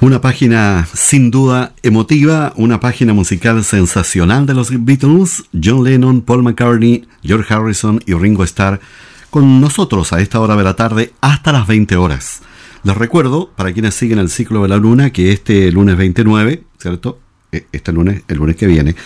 Una página sin duda emotiva, una página musical sensacional de los Beatles. John Lennon, Paul McCartney, George Harrison y Ringo Starr con nosotros a esta hora de la tarde hasta las 20 horas. Les recuerdo, para quienes siguen el ciclo de la luna, que este lunes 29, ¿cierto? Este lunes, el lunes que viene,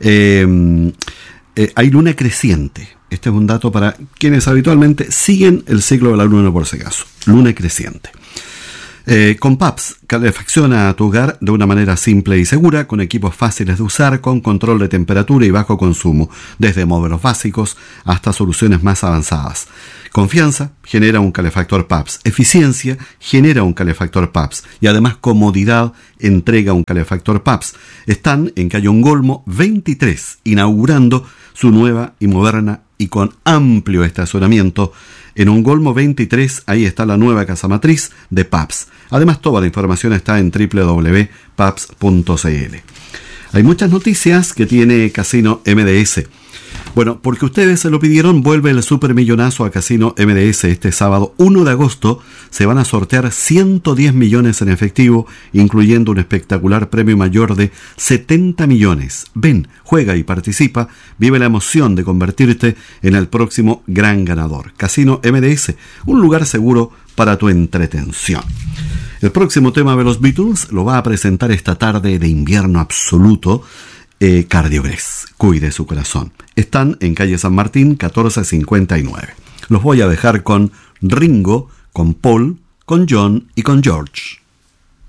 hay luna creciente. Este es un dato para quienes habitualmente siguen el ciclo de la luna por si acaso. Luna creciente. Con PAPS, calefacciona tu hogar de una manera simple y segura, con equipos fáciles de usar, con control de temperatura y bajo consumo, desde módulos básicos hasta soluciones más avanzadas. Confianza genera un calefactor PAPS, eficiencia genera un calefactor PAPS y además comodidad entrega un calefactor PAPS. Están en calle Ongolmo 23, inaugurando su nueva y moderna y con amplio estacionamiento. En Ongolmo 23, ahí está la nueva casa matriz de PAPS. Además, toda la información está en www.paps.cl. Hay muchas noticias que tiene Casino MDS. Bueno, porque ustedes se lo pidieron, vuelve el supermillonazo a Casino MDS. Este sábado 1 de agosto se van a sortear 110 millones en efectivo, incluyendo un espectacular premio mayor de 70 millones. Ven, juega y participa, vive la emoción de convertirte en el próximo gran ganador. Casino MDS, un lugar seguro para tu entretención. El próximo tema de los Beatles lo va a presentar esta tarde de invierno absoluto Cardiogrés. Cuide su corazón. Están en calle San Martín 1459. Los voy a dejar con Ringo, con Paul, con John y con George.